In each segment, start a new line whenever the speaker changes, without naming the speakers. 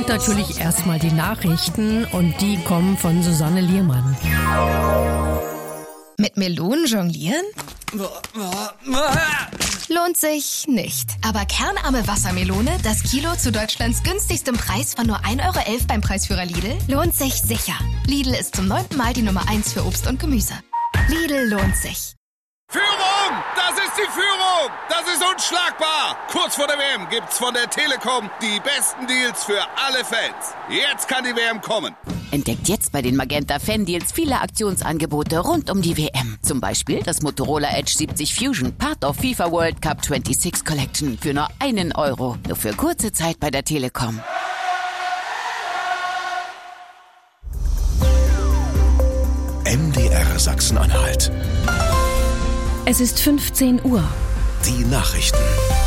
sind natürlich erstmal die Nachrichten und die kommen von Susanne Liermann.
Mit Melonen jonglieren? Lohnt sich nicht. Aber kernarme Wassermelone, das Kilo zu Deutschlands günstigstem Preis von nur 1,11 € beim Preisführer Lidl, lohnt sich sicher. Lidl ist zum 9. Mal die Nummer 1 für Obst und Gemüse. Lidl lohnt sich.
Führung! Das ist die Führung! Das ist unschlagbar! Kurz vor der WM gibt's von der Telekom die besten Deals für alle Fans. Jetzt kann die WM kommen.
Entdeckt jetzt bei den Magenta Fan-Deals viele Aktionsangebote rund um die WM. Zum Beispiel das Motorola Edge 70 Fusion, Part of FIFA World Cup 26 Collection für nur 1 €. Nur für kurze Zeit bei der Telekom.
MDR Sachsen-Anhalt.
Es ist 15 Uhr.
Die Nachrichten.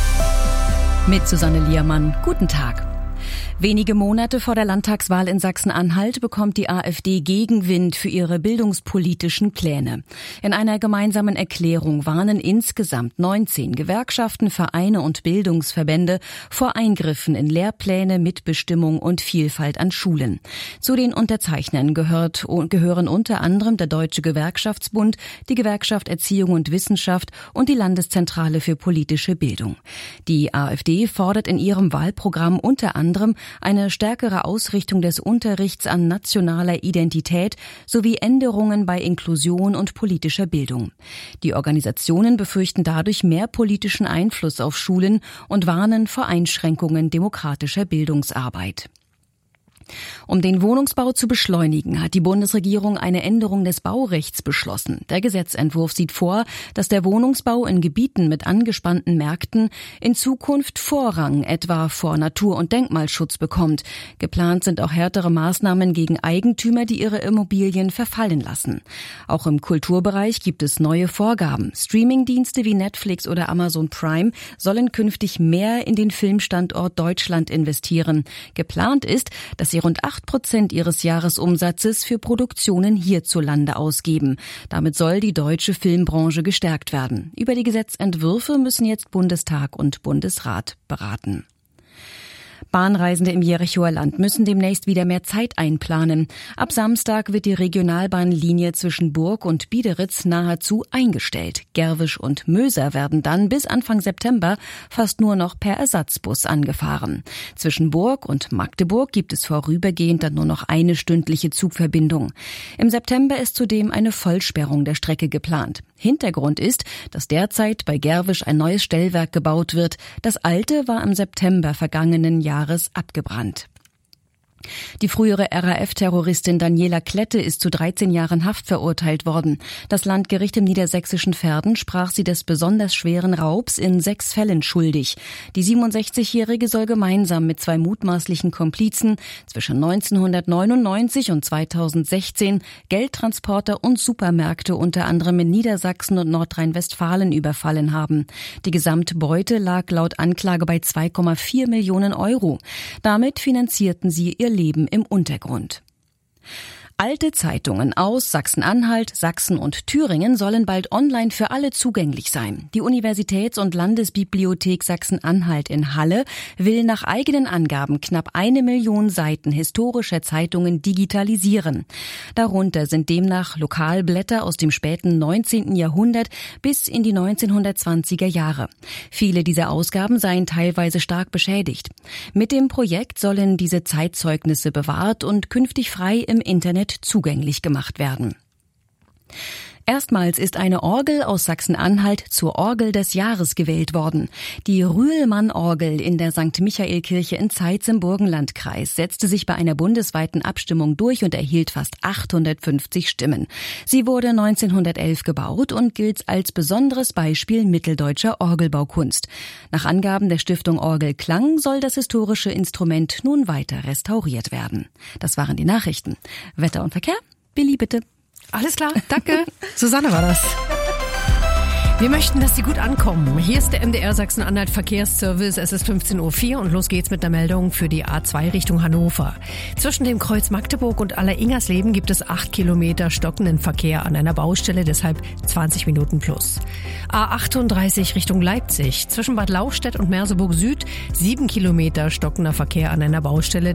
Mit Susanne Liermann. Guten Tag. Wenige Monate vor der Landtagswahl in Sachsen-Anhalt bekommt die AfD Gegenwind für ihre bildungspolitischen Pläne. In einer gemeinsamen Erklärung warnen insgesamt 19 Gewerkschaften, Vereine und Bildungsverbände vor Eingriffen in Lehrpläne, Mitbestimmung und Vielfalt an Schulen. Zu den Unterzeichnern gehören unter anderem der Deutsche Gewerkschaftsbund, die Gewerkschaft Erziehung und Wissenschaft und die Landeszentrale für politische Bildung. Die AfD fordert in ihrem Wahlprogramm unter anderem eine stärkere Ausrichtung des Unterrichts an nationaler Identität sowie Änderungen bei Inklusion und politischer Bildung. Die Organisationen befürchten dadurch mehr politischen Einfluss auf Schulen und warnen vor Einschränkungen demokratischer Bildungsarbeit. Um den Wohnungsbau zu beschleunigen, hat die Bundesregierung eine Änderung des Baurechts beschlossen. Der Gesetzentwurf sieht vor, dass der Wohnungsbau in Gebieten mit angespannten Märkten in Zukunft Vorrang etwa vor Natur- und Denkmalschutz bekommt. Geplant sind auch härtere Maßnahmen gegen Eigentümer, die ihre Immobilien verfallen lassen. Auch im Kulturbereich gibt es neue Vorgaben. Streamingdienste wie Netflix oder Amazon Prime sollen künftig mehr in den Filmstandort Deutschland investieren. Geplant ist, dass sie rund 8% ihres Jahresumsatzes für Produktionen hierzulande ausgeben. Damit soll die deutsche Filmbranche gestärkt werden. Über die Gesetzentwürfe müssen jetzt Bundestag und Bundesrat beraten. Bahnreisende im Jerichoer Land müssen demnächst wieder mehr Zeit einplanen. Ab Samstag wird die Regionalbahnlinie zwischen Burg und Biederitz nahezu eingestellt. Gerwisch und Möser werden dann bis Anfang September fast nur noch per Ersatzbus angefahren. Zwischen Burg und Magdeburg gibt es vorübergehend dann nur noch eine stündliche Zugverbindung. Im September ist zudem eine Vollsperrung der Strecke geplant. Hintergrund ist, dass derzeit bei Gerwisch ein neues Stellwerk gebaut wird. Das alte war im September vergangenen Jahres abgebrannt. Die frühere RAF-Terroristin Daniela Klette ist zu 13 Jahren Haft verurteilt worden. Das Landgericht im niedersächsischen Verden sprach sie des besonders schweren Raubs in 6 Fällen schuldig. Die 67-Jährige soll gemeinsam mit 2 mutmaßlichen Komplizen zwischen 1999 und 2016 Geldtransporter und Supermärkte unter anderem in Niedersachsen und Nordrhein-Westfalen überfallen haben. Die Gesamtbeute lag laut Anklage bei 2,4 Millionen €. Damit finanzierten sie ihr Leben im Untergrund. Alte Zeitungen aus Sachsen-Anhalt, Sachsen und Thüringen sollen bald online für alle zugänglich sein. Die Universitäts- und Landesbibliothek Sachsen-Anhalt in Halle will nach eigenen Angaben knapp 1 Million Seiten historischer Zeitungen digitalisieren. Darunter sind demnach Lokalblätter aus dem späten 19. Jahrhundert bis in die 1920er Jahre. Viele dieser Ausgaben seien teilweise stark beschädigt. Mit dem Projekt sollen diese Zeitzeugnisse bewahrt und künftig frei im Internet zugänglich gemacht werden. Erstmals ist eine Orgel aus Sachsen-Anhalt zur Orgel des Jahres gewählt worden. Die Rühlmann-Orgel in der St. Michael-Kirche in Zeitz im Burgenlandkreis setzte sich bei einer bundesweiten Abstimmung durch und erhielt fast 850 Stimmen. Sie wurde 1911 gebaut und gilt als besonderes Beispiel mitteldeutscher Orgelbaukunst. Nach Angaben der Stiftung Orgelklang soll das historische Instrument nun weiter restauriert werden. Das waren die Nachrichten. Wetter und Verkehr? Billy, bitte.
Alles klar, danke. Susanne war das. Wir möchten, dass Sie gut ankommen. Hier ist der MDR Sachsen-Anhalt Verkehrsservice. Es ist 15:04 Uhr und los geht's mit einer Meldung für die A2 Richtung Hannover. Zwischen dem Kreuz Magdeburg und Aller-Ingersleben gibt es 8 Kilometer stockenden Verkehr an einer Baustelle, deshalb 20 Minuten plus. A38 Richtung Leipzig. Zwischen Bad Lauchstädt und Merseburg Süd 7 Kilometer stockender Verkehr an einer Baustelle, deshalb auch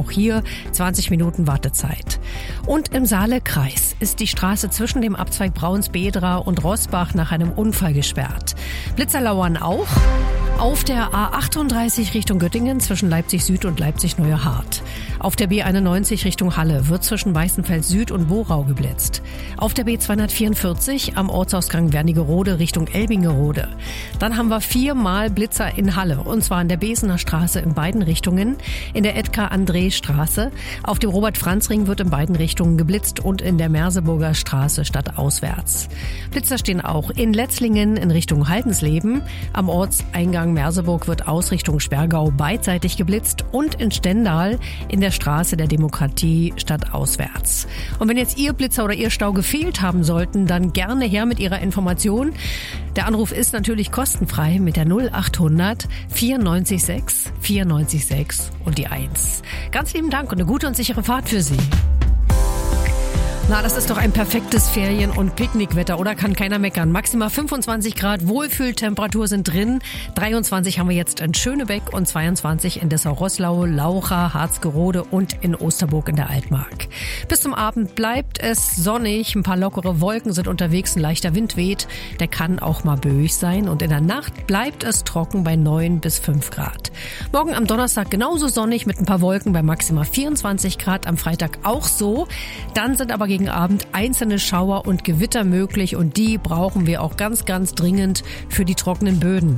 auch hier 20 Minuten Wartezeit. Und im Saalekreis ist die Straße zwischen dem Abzweig Braunsbedra und Roßbach nach einem Unfall gesperrt. Blitzer lauern auch auf der A38 Richtung Göttingen zwischen Leipzig Süd und Leipzig Neuerhardt. Auf der B91 Richtung Halle wird zwischen Weißenfeld Süd und Borau geblitzt. Auf der B244 am Ortsausgang Wernigerode Richtung Elbingerode. Dann haben wir 4-mal Blitzer in Halle, und zwar an der Besener Straße in beiden Richtungen, in der Edgar-André-Straße. Auf dem Robert-Franz-Ring wird in beiden Richtungen geblitzt und in der Merseburger Straße stadtauswärts. Blitzer stehen auch in Letzlingen in Richtung Haldensleben. Am Ortseingang Merseburg wird Ausrichtung Sperrgau beidseitig geblitzt und in Stendal in der Straße der Demokratie stadtauswärts. Und wenn jetzt Ihr Blitzer oder Ihr Stau gefehlt haben sollten, dann gerne her mit Ihrer Information. Der Anruf ist natürlich kostenfrei mit der 0800 94 6 und die 1. Ganz lieben Dank und eine gute und sichere Fahrt für Sie. Na, das ist doch ein perfektes Ferien- und Picknickwetter, oder? Kann keiner meckern. Maximal 25 Grad, Wohlfühltemperatur sind drin. 23 haben wir jetzt in Schönebeck und 22 in Dessau-Roßlau, Laucha, Harzgerode und in Osterburg in der Altmark. Bis zum Abend bleibt es sonnig, ein paar lockere Wolken sind unterwegs, ein leichter Wind weht. Der kann auch mal böig sein und in der Nacht bleibt es trocken bei 9 bis 5 Grad. Morgen am Donnerstag genauso sonnig mit ein paar Wolken bei maximal 24 Grad, am Freitag auch so. Dann sind aber gegen Abend einzelne Schauer und Gewitter möglich und die brauchen wir auch ganz, ganz dringend für die trockenen Böden.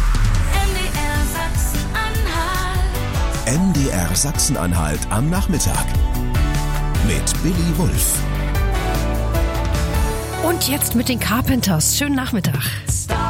MDR Sachsen-Anhalt am Nachmittag mit Billy Wulff.
Und jetzt mit den Carpenters. Schönen Nachmittag.